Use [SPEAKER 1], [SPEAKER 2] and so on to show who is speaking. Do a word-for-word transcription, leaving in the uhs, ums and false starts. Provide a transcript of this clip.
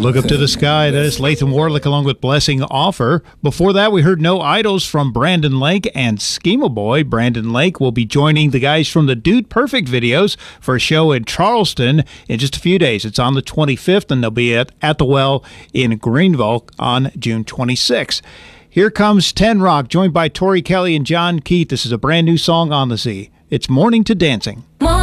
[SPEAKER 1] Look Up to the Sky. That is Latham Warlick along with Blessing Offer. Before that, we heard No Idols from Brandon Lake and Schema Boy. Brandon Lake will be joining the guys from the Dude Perfect videos for a show in Charleston in just a few days. It's on the twenty-fifth, and they'll be at, at the Well in Greenville on June twenty-sixth. Here comes Ten Rock, joined by Tori Kelly and John Keith. This is a brand new song on the Z. It's Morning to Dancing.
[SPEAKER 2] Morning.